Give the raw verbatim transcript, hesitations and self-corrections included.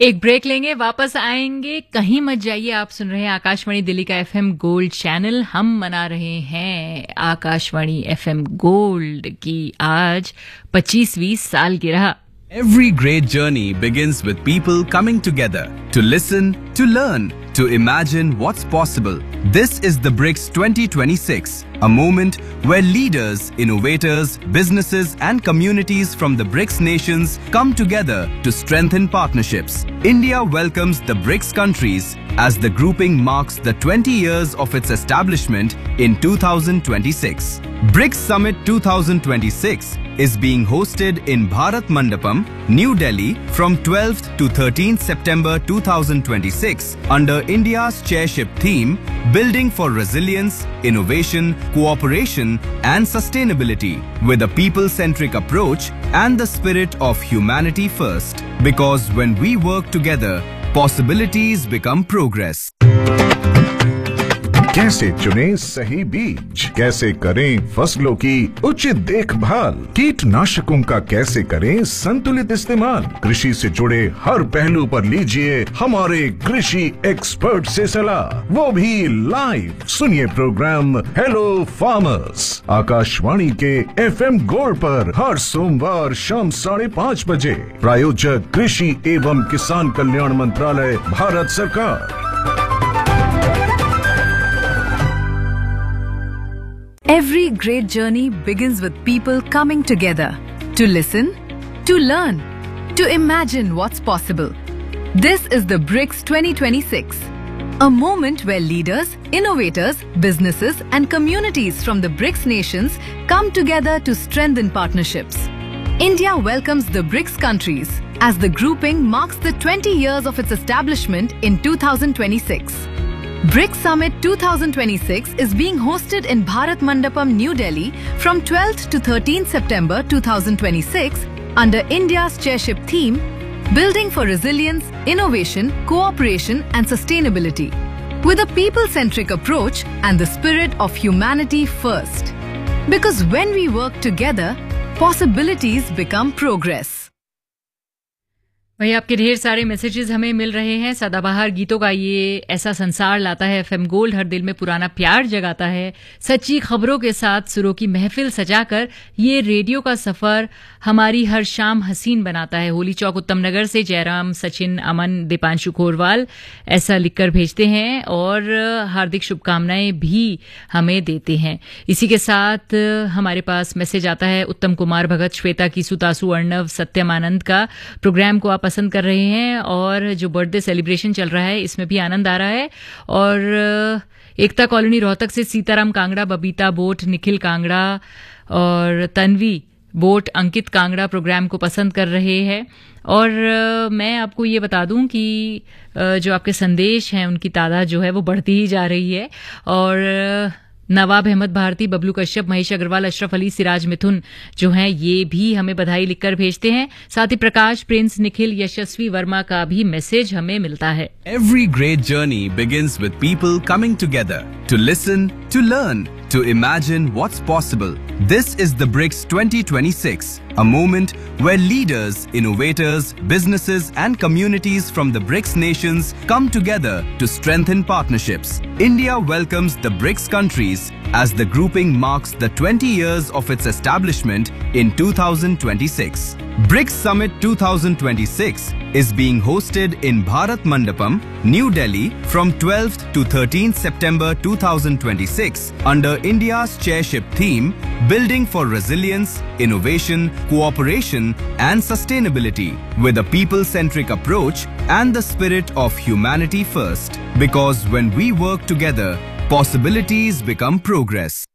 एक ब्रेक लेंगे, वापस आएंगे, कहीं मत जाइए। आप सुन रहे हैं आकाशवाणी दिल्ली का एफएम गोल्ड चैनल। हम मना रहे हैं आकाशवाणी एफएम गोल्ड की आज पच्चीसवीं सालगिरह। Every great journey begins with people coming together to listen, to learn, to imagine what's possible. This is the BRICS twenty twenty-six, a moment where leaders, innovators, businesses and communities from the BRICS nations come together to strengthen partnerships. India welcomes the BRICS countries as the grouping marks the twenty years of its establishment in two thousand twenty-six. BRICS Summit twenty twenty-six is being hosted in Bharat Mandapam, New Delhi from twelfth to thirteenth September two thousand twenty-six under India's chairship theme Building for Resilience, Innovation, Cooperation and Sustainability with a people-centric approach and the spirit of humanity first. Because when we work together, possibilities become progress. कैसे चुनें सही बीज, कैसे करें फसलों की उचित देखभाल, कीटनाशकों का कैसे करें संतुलित इस्तेमाल। कृषि से जुड़े हर पहलू पर लीजिए हमारे कृषि एक्सपर्ट से सलाह, वो भी लाइव। सुनिए प्रोग्राम हेलो फार्मर्स आकाशवाणी के एफएम गोल्ड पर हर सोमवार शाम साढ़े पाँच बजे। प्रायोजक कृषि एवं किसान कल्याण मंत्रालय, भारत सरकार। Every great journey begins with people coming together to listen, to learn, to imagine what's possible. This is the BRICS twenty twenty-six, a moment where leaders, innovators, businesses and communities from the BRICS nations come together to strengthen partnerships. India welcomes the BRICS countries as the grouping marks the twenty years of its establishment in two thousand twenty-six. BRICS Summit twenty twenty-six is being hosted in Bharat Mandapam, New Delhi from twelfth to thirteenth September two thousand twenty-six under India's chairship theme Building for Resilience, Innovation, Cooperation and Sustainability with a people-centric approach and the spirit of humanity first. Because when we work together, possibilities become progress. वही आपके ढेर सारे messages हमें मिल रहे हैं। सदाबहार गीतों का ये ऐसा संसार लाता है एफएम गोल्ड, हर दिल में पुराना प्यार जगाता है। सच्ची खबरों के साथ सुरों की महफिल सजाकर ये रेडियो का सफर हमारी हर शाम हसीन बनाता है। होली चौक उत्तम नगर से जयराम, सचिन, अमन, दीपांशु खोरवाल ऐसा लिखकर भेजते हैं और हार्दिक शुभकामनाएं भी हमें देते हैं। इसी के साथ हमारे पास मैसेज आता है उत्तम कुमार भगत, श्वेता कीसु, तासु, अर्णव, सत्यम आनंद का प्रोग्राम को आप पसंद कर रहे हैं और जो बर्थडे सेलिब्रेशन चल रहा है इसमें भी आनंद आ रहा है। और एकता कॉलोनी रोहतक से सीताराम कांगड़ा, बबीता बोट, निखिल कांगड़ा और तन्वी बोट, अंकित कांगड़ा प्रोग्राम को पसंद कर रहे हैं। और मैं आपको ये बता दूं कि जो आपके संदेश हैं उनकी तादाद जो है वो बढ़ती ही जा रही है। और नवाब अहमद भारती, बबलू कश्यप, महेश अग्रवाल, अशरफ अली, सिराज मिथुन जो हैं ये भी हमें बधाई लिखकर भेजते हैं। साथ ही प्रकाश, प्रिंस, निखिल, यशस्वी वर्मा का भी मैसेज हमें मिलता है। Every great journey begins with people coming together to listen, to learn, to imagine what's possible. This is the BRICS twenty twenty-six, a moment where leaders, innovators, businesses and communities from the BRICS nations come together to strengthen partnerships. India welcomes the BRICS countries as the grouping marks the twenty years of its establishment in two thousand twenty-six. BRICS Summit twenty twenty-six is being hosted in Bharat Mandapam, New Delhi from twelfth to thirteenth September two thousand twenty-six under India's chairship theme Building for Resilience, Innovation, Cooperation and Sustainability with a people-centric approach and the spirit of humanity first. Because when we work together, possibilities become progress.